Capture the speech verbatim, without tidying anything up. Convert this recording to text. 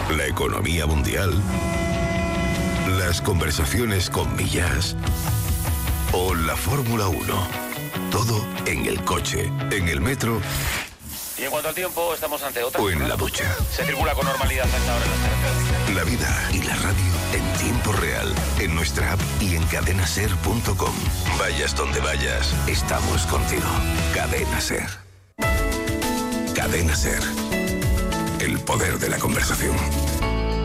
la economía mundial, las conversaciones con Millás o la Fórmula uno. Todo en el coche, en el metro. Y en cuanto al tiempo, estamos ante otra. O en la ducha. Se circula con normalidad hasta ahora en las carreteras. La vida y la radio en tiempo real, en nuestra app y en cadena ser punto com. Vayas donde vayas, estamos contigo. Cadena Ser. Cadena Ser. El poder de la conversación.